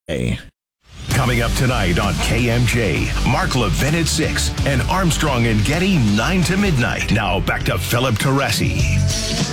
Hey. Coming up tonight on KMJ, Mark Levin at 6 and Armstrong and Getty 9 to midnight. Now back to Philip Teresi.